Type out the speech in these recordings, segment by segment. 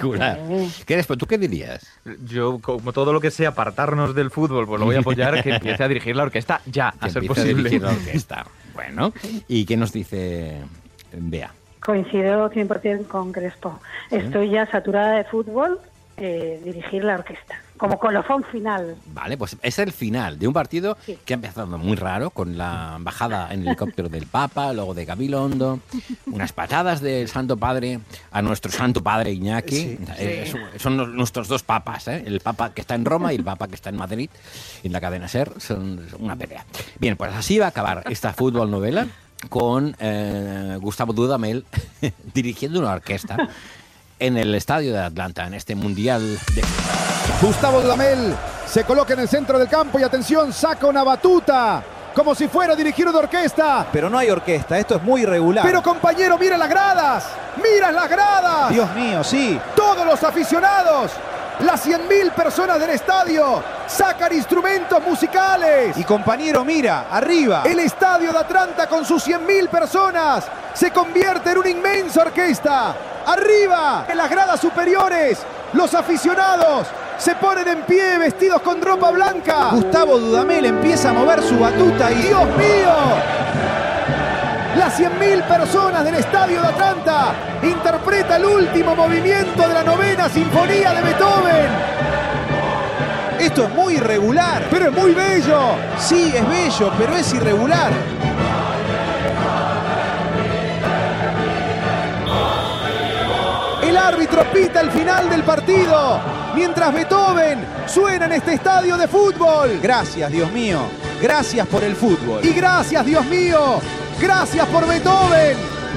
espectacular. Crespo, ¿tú qué dirías? Yo, como todo lo que sea apartarnos del fútbol, pues lo voy a apoyar, que empiece a dirigir la orquesta ya, a ser posible. A dirigir la orquesta. Bueno, ¿y qué nos dice Bea? Coincido 100% con Crespo. Estoy ya saturada de fútbol, dirigir la orquesta, como colofón final. Vale, pues es el final de un partido que ha empezado muy raro, con la bajada en helicóptero del Papa, luego de Gabilondo, unas patadas del Santo Padre a nuestro Santo Padre Iñaki. Son nuestros dos papas, ¿eh? El Papa que está en Roma y el Papa que está en Madrid, en la cadena SER, son una pelea. Bien, pues así va a acabar esta fútbol novela con Gustavo Dudamel dirigiendo una orquesta en el estadio de Atlanta, en este Mundial de... Gustavo Dudamel se coloca en el centro del campo y atención, saca una batuta, como si fuera a dirigir una orquesta. Pero no hay orquesta, esto es muy irregular. Pero compañero, mira las gradas, mira las gradas. Dios mío, sí. Todos los aficionados, las 100.000 personas del estadio, sacan instrumentos musicales. Y compañero, mira, arriba. El estadio de Atlanta con sus 100.000 personas se convierte en una inmensa orquesta. Arriba, en las gradas superiores, los aficionados se ponen en pie vestidos con ropa blanca. Gustavo Dudamel empieza a mover su batuta y... ¡Dios mío! Las 100.000 personas del estadio de Atlanta interpreta el último movimiento de la 9ª Sinfonía de Beethoven. Esto es muy irregular. Pero es muy bello. Sí, es bello, pero es irregular. El árbitro pita el final del partido, mientras Beethoven suena en este estadio de fútbol. Gracias, Dios mío. Gracias por el fútbol. Y gracias, Dios mío. Gracias por Beethoven.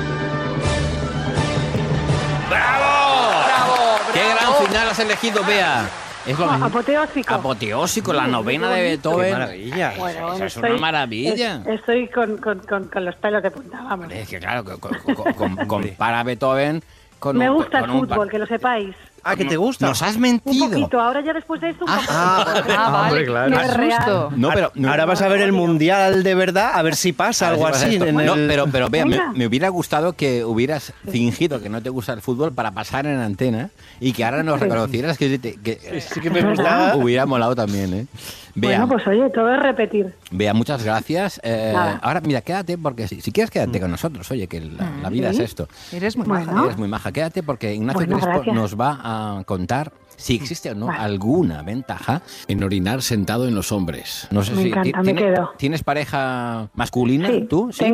¡Bravo! ¡Qué gran final has elegido, Bea! Es lo mismo. Apoteósico. Apoteósico, la 9ª de Beethoven. ¡Qué maravilla! Bueno, Es una maravilla. Estoy con los pelos de punta, vamos. Es que claro, compara Beethoven con Me un... gusta con el un fútbol, que lo sepáis. Ah, ¿que te gusta? Nos has Un mentido. poquito, ahora ya después de esto un poco. vale. Hombre, claro. No es real. No, pero... no, Ahora vas a ver el Mundial de verdad, a ver si pasa a ver algo si pasa así. esto. En el... No, pero Bea, Venga. me hubiera gustado que hubieras fingido que no te gusta el fútbol para pasar en antena y que ahora nos reconocieras que Sí que me gustaba. hubiera molado también, ¿eh? Bea, Bueno, pues oye, todo es repetir. Bea, muchas gracias. Nada. Ahora, mira, quédate porque si quieres quédate con nosotros. Oye, que la vida es esto. Eres muy Bueno. maja. Eres muy maja. Quédate porque Ignacio Bueno, Crespo gracias. nos va a contar si existe o no Vale. alguna ventaja en orinar sentado en los hombres. No sé Me si encanta, me quedo. ¿Tienes pareja masculina Sí, tú? ¿Sí?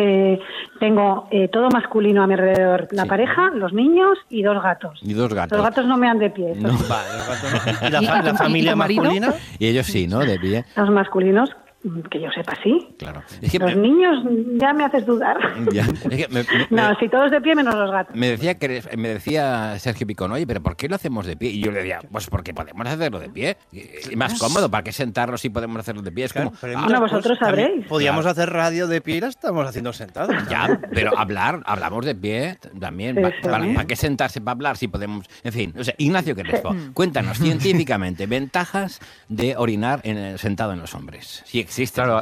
tengo todo masculino a mi alrededor. La Sí. pareja, los niños y 2 gatos. Y 2 gatos. Los gatos no me han de pie. No. Vale, los gatos no. ¿Y ¿Y la tu familia marido? masculina? Y ellos sí, ¿no? De pie. Los masculinos, que yo sepa, sí. Claro. Es que Los niños ya me haces dudar. ya, es que No, si todos de pie menos los gatos. me decía Sergio Picón, oye, pero ¿por qué lo hacemos de pie? Y yo le decía, pues porque podemos hacerlo de pie. Es más cómodo, ¿para qué sentarnos si podemos hacerlo de pie? Es Claro, como, pero hay ah, muchas Bueno, vosotros cosas. También sabréis. Podíamos Claro. hacer radio de pie y la estamos haciendo sentados. ya, pero hablamos de pie también. Sí, ¿Para, sí. para qué sentarse para hablar si podemos? En fin, o sea, Ignacio Crespo, cuéntanos científicamente ventajas de orinar sentado en los hombres. Si existen. Claro,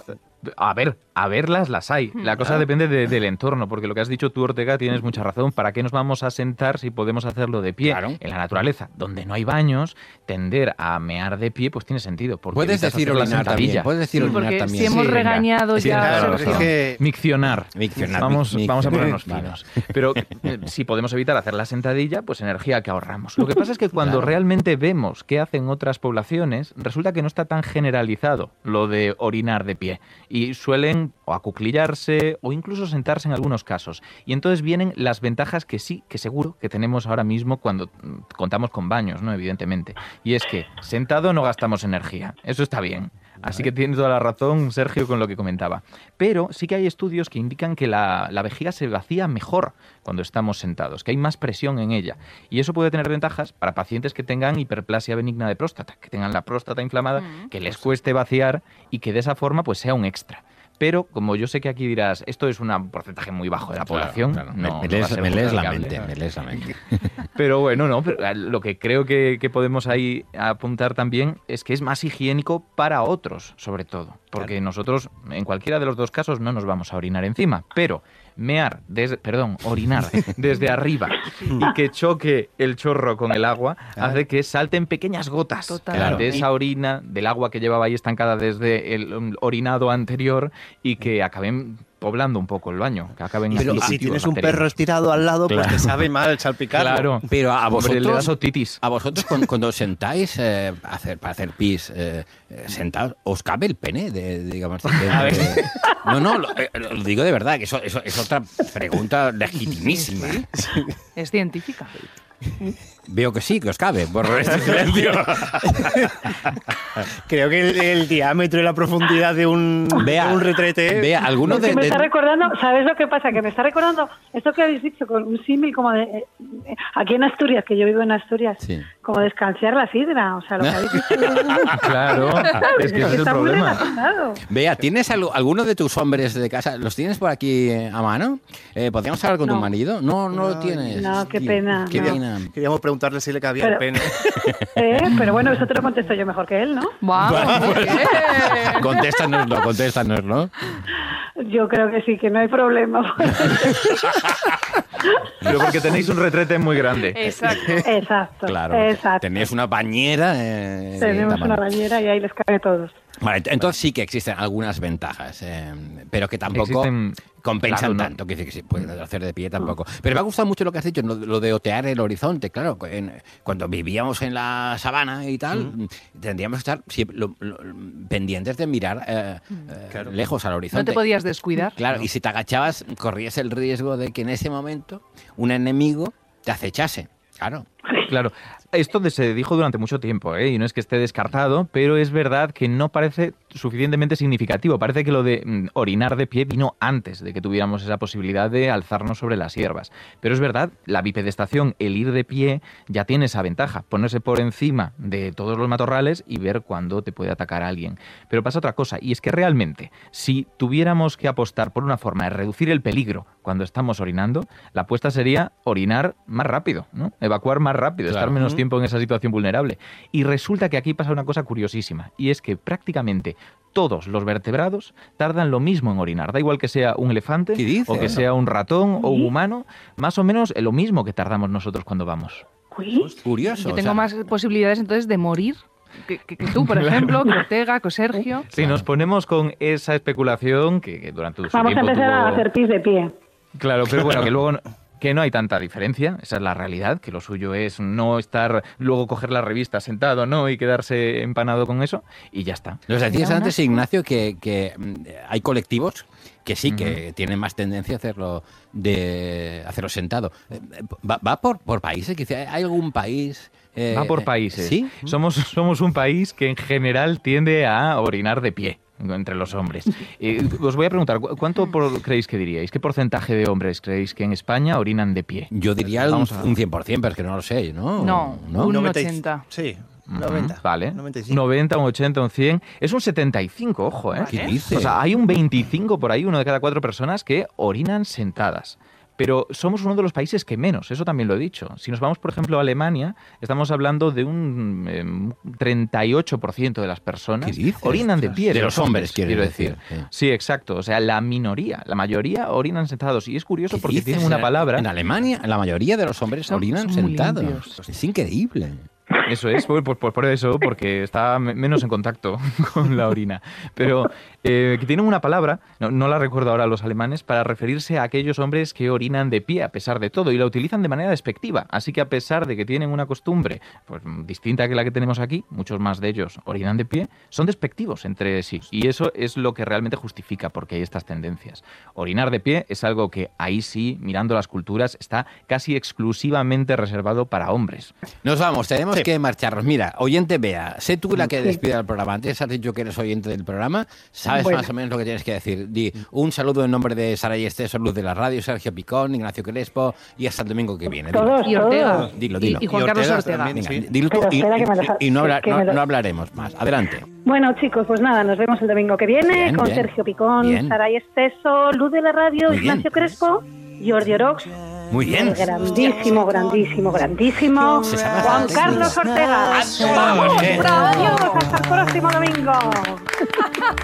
a verlas las hay. La cosa depende del entorno, porque lo que has dicho tú, Ortega, tienes mucha razón. ¿Para qué nos vamos a sentar si podemos hacerlo de pie? Claro. En la naturaleza, donde no hay baños, tender a mear de pie, pues tiene sentido. Porque Puedes evitas decir hacer la orinar también. sentadilla. Puedes decir Sí, orinar porque también. si hemos Sí, venga. regañado Sí, ya... tienes toda la Es razón. que- Miccionar. Miccionar. Vamos a ponernos Vale. finos. Pero si podemos evitar hacer la sentadilla, pues energía que ahorramos. Lo que pasa es que cuando Claro. realmente vemos qué hacen otras poblaciones, resulta que no está tan generalizado lo de orinar de pie. Y suelen o acuclillarse o incluso sentarse en algunos casos. Y entonces vienen las ventajas que sí, que seguro que tenemos ahora mismo cuando contamos con baños, ¿no? Evidentemente. Y es que sentado no gastamos energía. Eso está bien. Así que tiene toda la razón Sergio con lo que comentaba. Pero sí que hay estudios que indican que la vejiga se vacía mejor cuando estamos sentados, que hay más presión en ella. Y eso puede tener ventajas para pacientes que tengan hiperplasia benigna de próstata, que tengan la próstata inflamada, que les cueste vaciar y que de esa forma pues sea un extra. Pero, como yo sé que aquí dirás, esto es un porcentaje muy bajo de la población, Claro. no me va a lees, ser me lees la multiplicable. mente, me lees la mente. Pero bueno, no, pero lo que creo que podemos ahí apuntar también es que es más higiénico para otros, sobre todo. Porque nosotros, en cualquiera de los dos casos, no nos vamos a orinar encima. Pero orinar desde arriba y que choque el chorro con el agua hace que salten pequeñas gotas de esa orina, del agua que llevaba ahí estancada desde el orinado anterior y que acaben poblando un poco el baño, que acaben Pero si tienes un perro estirado al lado, pues te sabe mal salpicarlo. Claro, pero a vosotros le das otitis. A vosotros cuando os sentáis para hacer pis sentados, ¿os cabe el pene? No, lo digo de verdad, que eso es otra pregunta legitimísima. Sí. Es científica. Veo que sí, que os cabe, por este silencio. Creo que el diámetro y la profundidad de un retrete... Vea, alguno me está recordando, ¿sabes lo que pasa? Que me está recordando esto que habéis dicho con un símil como de... aquí en Asturias, que yo vivo en Asturias, sí, como de escanciar la sidra, o sea, lo que habéis dicho... Claro, es que ese es el problema. Vea, ¿tienes alguno de tus hombres de casa, los tienes por aquí a mano? ¿Podríamos hablar con tu marido? No lo tienes. No, qué pena. Qué pena. Queríamos preguntarle si le cabía el pene. Pero bueno, eso te lo contesto yo mejor que él, ¿no? Contéstanoslo. Yo creo que sí, que no hay problema. Pero porque tenéis un retrete muy grande. Exacto. Claro. Tenéis una bañera. Tenemos una bañera y ahí les cabe todos. Vale, entonces sí que existen algunas ventajas, pero que tampoco compensan tanto, que sí, puede hacer de pie tampoco. Pero me ha gustado mucho lo que has dicho, lo de otear el horizonte. Claro, cuando vivíamos en la sabana y tal, tendríamos que estar pendientes de mirar lejos al horizonte. No te podías descuidar. Claro, y si te agachabas, corrías el riesgo de que en ese momento un enemigo te acechase. Claro. Esto se dijo durante mucho tiempo, y no es que esté descartado, pero es verdad que no parece suficientemente significativo. Parece que lo de orinar de pie vino antes de que tuviéramos esa posibilidad de alzarnos sobre las hierbas. Pero es verdad, la bipedestación, el ir de pie, ya tiene esa ventaja, ponerse por encima de todos los matorrales y ver cuándo te puede atacar alguien. Pero pasa otra cosa, y es que realmente, si tuviéramos que apostar por una forma de reducir el peligro cuando estamos orinando, la apuesta sería orinar más rápido, ¿no? Evacuar más rápido, estar menos tiempo en esa situación vulnerable. Y resulta que aquí pasa una cosa curiosísima, y es que prácticamente todos los vertebrados tardan lo mismo en orinar. Da igual que sea un elefante o que sea un ratón o un humano, más o menos lo mismo que tardamos nosotros cuando vamos. Curioso. Yo tengo más posibilidades entonces de morir que tú, por ejemplo, que Ortega, que Sergio. Sí, nos ponemos con esa especulación que durante su Vamos tiempo a empezar a hacer pis de pie. Claro, pero bueno, que luego... Que no hay tanta diferencia, esa es la realidad, que lo suyo es no estar, luego coger la revista sentado, ¿no? Y quedarse empanado con eso, y ya está. Nos decías antes, Ignacio, que hay colectivos que sí, que tienen más tendencia a hacerlo sentado. ¿Va por países? ¿Hay algún país...? Va por países. ¿Sí? Somos un país que en general tiende a orinar de pie entre los hombres. Os voy a preguntar, ¿cuánto creéis que diríais? ¿Qué porcentaje de hombres creéis que en España orinan de pie? Yo diría un 100%, pero es que no lo sé, ¿no? No, un 80%. Sí. 90. Vale. 95. 90, un 80, un 100. Es un 75, ojo, ¿eh? ¿Qué dices? O sea, hay un 25 por ahí, 1 de cada 4 personas que orinan sentadas. Pero somos uno de los países que menos, eso también lo he dicho. Si nos vamos, por ejemplo, a Alemania, estamos hablando de un 38% de las personas orinan de pie. De los hombres, quiero decir. Sí, exacto. O sea, la mayoría orinan sentados. Y es curioso porque tienen una palabra... En Alemania, la mayoría de los hombres orinan sentados. Limpios. Es increíble. Eso es, por eso, porque está menos en contacto con la orina. Pero que tienen una palabra, no la recuerdo ahora los alemanes, para referirse a aquellos hombres que orinan de pie a pesar de todo y la utilizan de manera despectiva. Así que a pesar de que tienen una costumbre pues, distinta que la que tenemos aquí, muchos más de ellos orinan de pie, son despectivos entre sí. Y eso es lo que realmente justifica por qué hay estas tendencias. Orinar de pie es algo que ahí sí, mirando las culturas, está casi exclusivamente reservado para hombres. Nos vamos, tenemos que marcharnos. Mira, oyente Bea, sé tú la que despida el programa. Antes has dicho que eres oyente del programa, sabes más o menos lo que tienes que decir. Di un saludo en nombre de Sara y Esteso, Luz de la Radio, Sergio Picón, Ignacio Crespo y hasta el domingo que viene. Todos, y Ortega. Dilo. Y Juan Carlos Ortega. También, Venga, dilo tú y no hablaremos más. Adelante. Bueno, chicos, pues nada, nos vemos el domingo que viene con Sergio Picón, Sara y Esteso, Luz de la Radio, Ignacio Crespo, Jordi Orox. Muy bien. Grandísimo Juan Carlos Ortega. Adiós, hasta el próximo domingo.